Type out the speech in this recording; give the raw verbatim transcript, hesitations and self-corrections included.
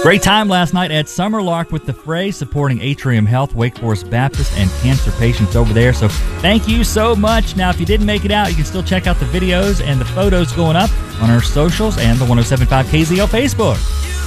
Great time last night at Summerlark with the Fray, supporting Atrium Health, Wake Forest Baptist, and cancer patients over there. So thank you so much. Now, if you didn't make it out, you can still check out the videos and the photos going up on our socials and the one oh seven point five K Z L Facebook.